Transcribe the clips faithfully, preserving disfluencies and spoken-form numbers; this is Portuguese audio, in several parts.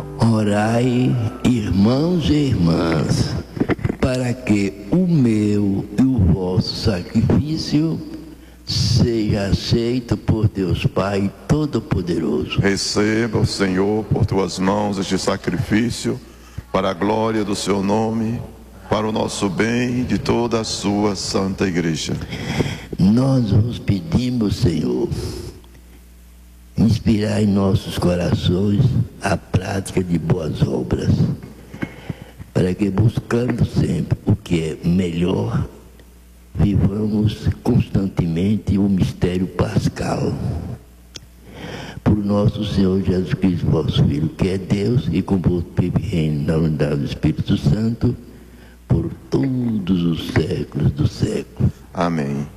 Orai, irmãos e irmãs, para que o meu e o vosso sacrifício seja aceito por Deus Pai Todo-Poderoso. Receba, Senhor, por tuas mãos este sacrifício, para a glória do seu nome, para o nosso bem e de toda a sua santa igreja. Nós vos pedimos, Senhor, inspirar em nossos corações a prática de boas obras, para que, buscando sempre o que é melhor, vivamos constantemente o mistério pascal. Por nosso Senhor Jesus Cristo, vosso Filho, que é Deus e convosco vive e reina na unidade do Espírito Santo, por todos os séculos dos séculos. Amém.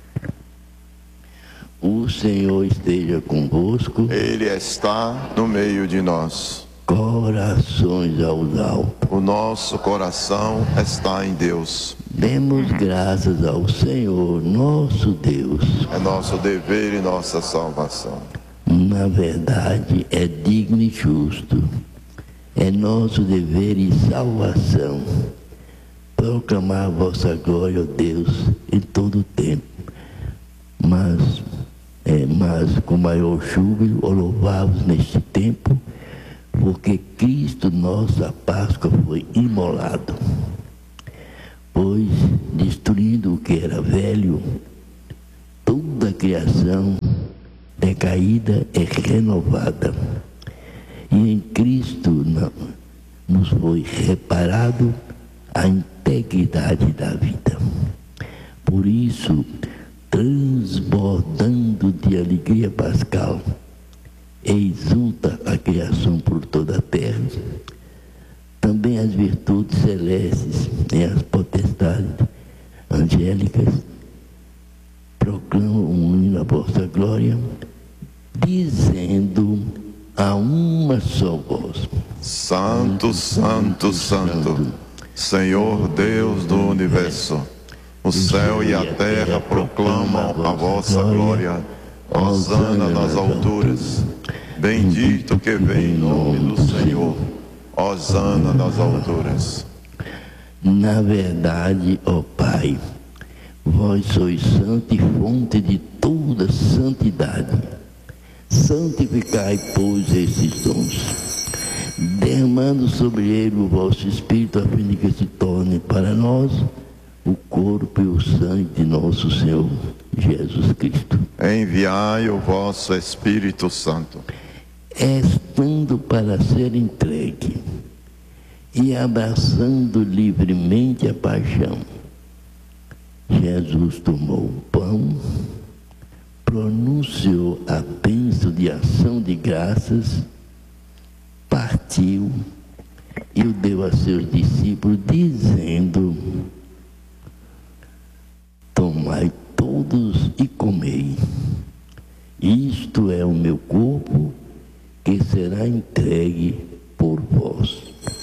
O Senhor esteja convosco. Ele está no meio de nós. Corações aos altos. O nosso coração está em Deus. Demos graças ao Senhor, nosso Deus. É nosso dever e nossa salvação. Na verdade, é digno e justo. É nosso dever e salvação proclamar a vossa glória, ó Deus, em todo o tempo. Mas, é, mas com maior júbilo, ó, louvá-vos neste tempo, porque Cristo, nossa Páscoa, foi imolado. Pois, destruindo o que era velho, toda a criação decaída é renovada. E em Cristo não, nos foi reparado a integridade da vida. Por isso, transbordando de alegria pascal, exulta a criação por toda a terra, também as virtudes celestes e as potestades angélicas proclamam um hino à vossa glória, dizendo a uma só voz: Santo, santo, santo, Senhor Deus do universo, o céu e a terra proclamam a vossa glória. Hosana nas alturas, bendito que vem em nome do Senhor. Hosana nas alturas. Na verdade, ó Pai, vós sois santo e fonte de toda santidade. Santificai, pois, esses dons, derramando sobre ele o vosso Espírito, a fim de que se torne para nós o corpo e o sangue de nosso Senhor Jesus Cristo. Enviai o vosso Espírito Santo, estando para ser entregue e abraçando livremente a paixão, Jesus tomou o pão, pronunciou a bênção de ação de graças, partiu e o deu a seus discípulos, dizendo: tomai todos e comei. Isto é o meu corpo, que será entregue por vós.